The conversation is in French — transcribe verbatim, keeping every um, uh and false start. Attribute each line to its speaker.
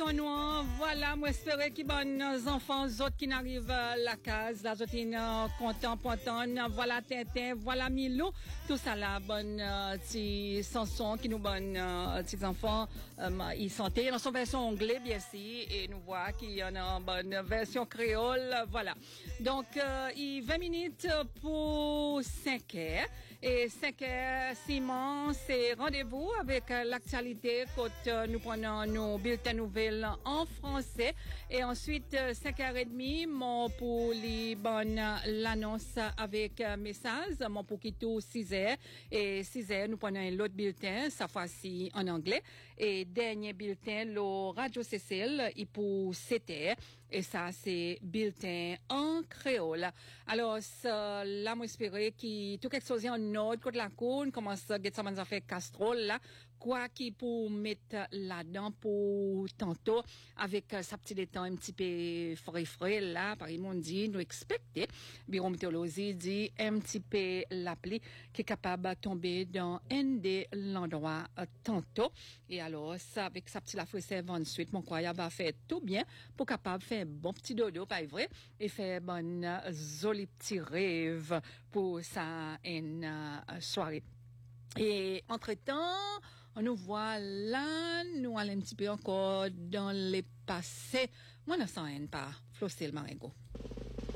Speaker 1: bouton noir, voilà, moi espérer qu'il bonnes enfants, autres qui n'arrivent à la case, la zotine content, ponton, voilà Tintin, voilà Milou, tout ça là, bonne petits chansons qui nous bonne petits enfants, euh, ils santé dans son version anglais bien sûr, et nous voit qu'il y en a une bonne version créole, voilà. Donc, euh, il vingt minutes pour cinq heures, et cinq heures, Simon, c'est rendez-vous avec euh, l'actualité quand euh, nous prenons nos bulletins nouvelles en français, et ensuite euh, cinq heures trente, mon pour les bonnes l'annonce avec euh, message, mon pour qui tout six heures, et six heures nous prenons l'autre bulletin, cette fois-ci en anglais, et dernier bulletin le Radio Cécile, il pour sept heures, et ça c'est bulletin en créole. Alors ça, là moi espérer qui tout quelque chose en ordre côté la cour, commence à get ça man fait castrol là, quoi qui pour mettre là-dedans pour tantôt avec euh, sa petite étang un petit peu frais frais là, par exemple on dit nous expecter bureau météorologie dit un petit peu l'appli qui est capable de tomber dans un des l'endroit euh, tantôt, et alors ça avec sa petite la fraîcheur ensuite mon croyable va faire tout bien pour capable faire un bon petit dodo pas vrai, et faire bonne euh, joli petit rêve pour sa une euh, soirée. Et entre-temps, on nous voit là, nous allons un petit peu encore dans les passés. Moi, je ne sens pas, Flossil Marengo.